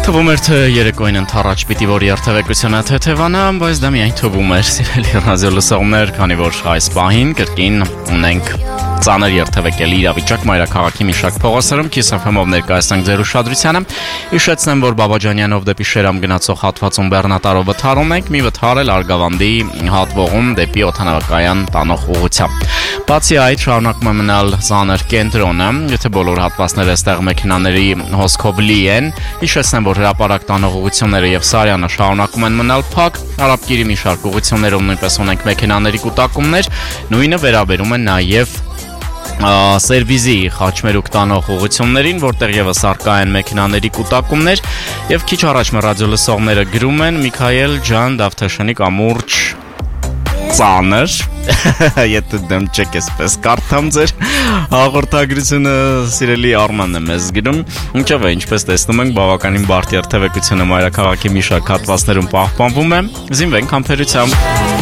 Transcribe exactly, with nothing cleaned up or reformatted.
Թվում էր թե երեկոյին ընթառաջ պիտի որ երթևեկությունը թեթևանա, բայց դա միայն թվում էր, սիրելի ռադիոլսողներ, քանի որ այս պահին կրկին ունենք ծանր երթևեկելի իրավիճակ մայրաքաղաքի մի շարք փողոցներում, Kiss F M-ով ներկայացնենք ձեր ուշադրությանը։ Հիշեցնեմ, որ Բաբաջանյանով դեպի Շերամ գնացող հատվածում բեռնատարով վթարում ենք, մի վթար էլ Արգավանդի հատվողում դեպի օդանավակայան տանող ուղղությամբ։ Բացի այդ, շարունակում է մնալ ծանր կենտրոնը, եթե բոլոր հատվածները այստեղ մեքենաների հոսքով լի են, հիշեցնեմ, որ հրապարակ տանող ուղղությունները եւ Սարյանը շարունակում են մնալ փակ, Արաբկիրի մի շարք ուղղություններում նույնպես ունենք մեքենաների կուտակումներ, նույնը վերաբերում է նաեւ Սերվիզի Խաչմերուկ տանող ուղղություններին, որտեղ եւս արկա են մեքենաների կուտակումներ, եւ քիչ առաջ մեր ռադիոլսողները գրում են Միքայել ջան, Դավթաշանի կամուրջ ծանր, եթե դեմ չեք էսպես կարդամ ձեր հաղորդագրությունը, սիրելի Արմանն է մեզ գրում, ինչով է, ինչպես տեսնում ենք, բավականին բարդ երթևեկությունը մայրաքաղաքի մի շարք հատվածներում պահպանվում է, զինվենք համբերությամբ։